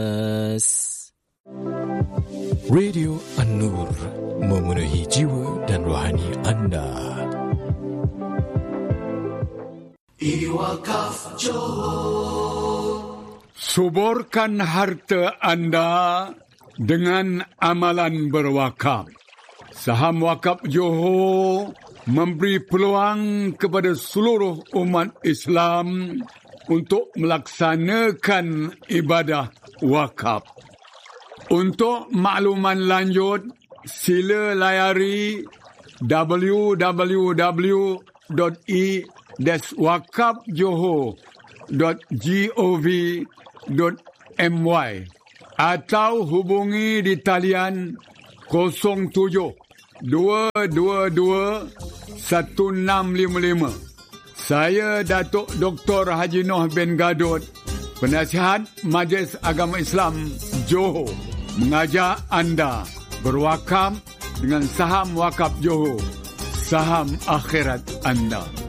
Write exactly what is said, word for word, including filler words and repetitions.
Radio An-Nur, memenuhi jiwa dan rohani anda. Wakaf Johor. Suburkan harta anda dengan amalan berwakaf. Saham Wakaf Johor memberi peluang kepada seluruh umat Islam untuk melaksanakan ibadah wakaf. Untuk makluman lanjut, sila layari w w w dot i dash wakaf johor dot gov dot my atau hubungi di talian kosong tujuh dua dua dua satu enam lima lima. Saya Datuk Doktor Haji Noh bin Gadot, Penasihat Majlis Agama Islam Johor, mengajak anda berwakaf dengan saham Wakaf Johor, saham akhirat anda.